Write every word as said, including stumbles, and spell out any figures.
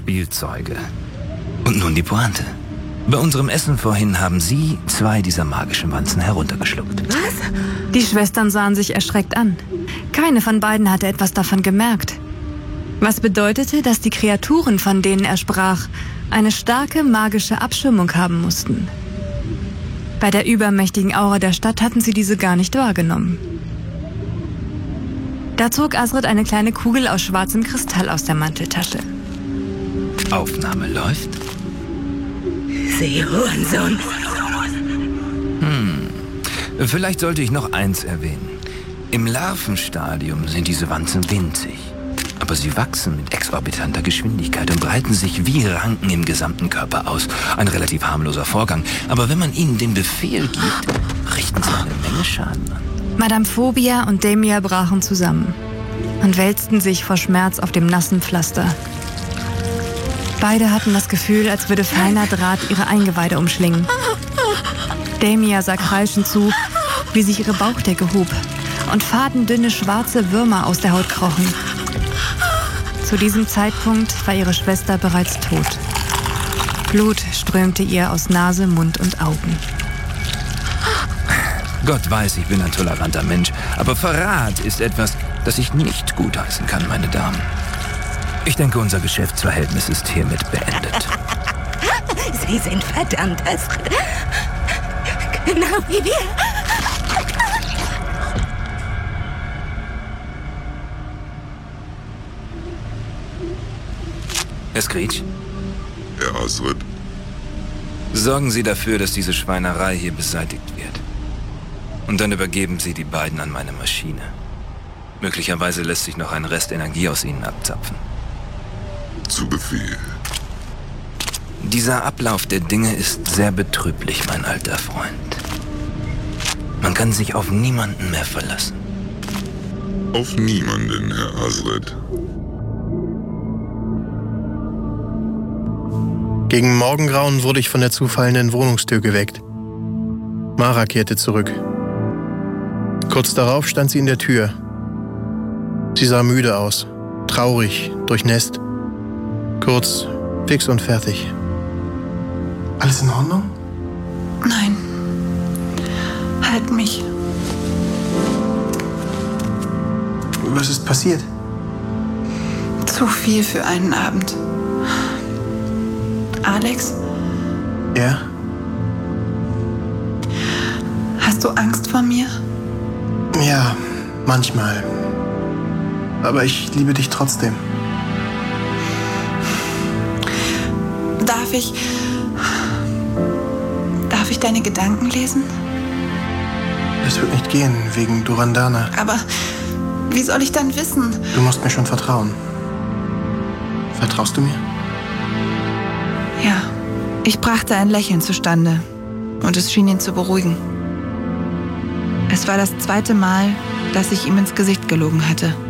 Spielzeuge. Und nun die Pointe. Bei unserem Essen vorhin haben Sie zwei dieser magischen Wanzen heruntergeschluckt. Was? Die Schwestern sahen sich erschreckt an. Keine von beiden hatte etwas davon gemerkt. Was bedeutete, dass die Kreaturen, von denen er sprach, eine starke magische Abschirmung haben mussten. Bei der übermächtigen Aura der Stadt hatten sie diese gar nicht wahrgenommen. Da zog Azred eine kleine Kugel aus schwarzem Kristall aus der Manteltasche. Aufnahme läuft. Sie Hurensohn. Hm. Vielleicht sollte ich noch eins erwähnen. Im Larvenstadium sind diese Wanzen winzig. Aber sie wachsen mit exorbitanter Geschwindigkeit und breiten sich wie Ranken im gesamten Körper aus. Ein relativ harmloser Vorgang. Aber wenn man ihnen den Befehl gibt, richten sie eine Menge Schaden an. Madame Phobia und Demia brachen zusammen und wälzten sich vor Schmerz auf dem nassen Pflaster. Beide hatten das Gefühl, als würde feiner Draht ihre Eingeweide umschlingen. Demia sah kreischend zu, wie sich ihre Bauchdecke hob und fadendünne schwarze Würmer aus der Haut krochen. Zu diesem Zeitpunkt war ihre Schwester bereits tot. Blut strömte ihr aus Nase, Mund und Augen. Gott weiß, ich bin ein toleranter Mensch, aber Verrat ist etwas, das ich nicht gutheißen kann, meine Damen. Ich denke, unser Geschäftsverhältnis ist hiermit beendet. Sie sind verdammt, Azred. Genau wie wir. Herr Screech? Herr Azred. Sorgen Sie dafür, dass diese Schweinerei hier beseitigt wird. Und dann übergeben Sie die beiden an meine Maschine. Möglicherweise lässt sich noch ein Rest Energie aus ihnen abzapfen. Zu Befehl. Dieser Ablauf der Dinge ist sehr betrüblich, mein alter Freund. Man kann sich auf niemanden mehr verlassen. Auf niemanden, Herr Azred. Gegen Morgengrauen wurde ich von der zufallenden Wohnungstür geweckt. Mara kehrte zurück. Kurz darauf stand sie in der Tür. Sie sah müde aus, traurig, durchnässt. Kurz, fix und fertig. Alles in Ordnung? Nein. Halt mich. Was ist passiert? Zu viel für einen Abend. Alex? Ja? Hast du Angst vor mir? Ja, manchmal. Aber ich liebe dich trotzdem. Darf ich... Darf ich deine Gedanken lesen? Das wird nicht gehen, wegen Durandana. Aber wie soll ich dann wissen? Du musst mir schon vertrauen. Vertraust du mir? Ja. Ich brachte ein Lächeln zustande. Und es schien ihn zu beruhigen. Es war das zweite Mal, dass ich ihm ins Gesicht gelogen hatte.